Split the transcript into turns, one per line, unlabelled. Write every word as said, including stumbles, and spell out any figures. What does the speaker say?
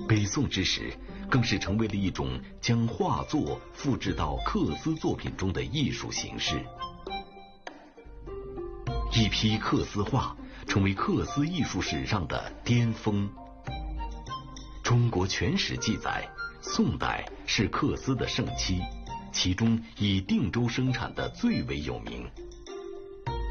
北宋之时，更是成为了一种将画作复制到缂丝作品中的艺术形式。一批缂丝画成为缂丝艺术史上的巅峰。中国全史记载，宋代是缂丝的盛期，其中以定州生产的最为有名。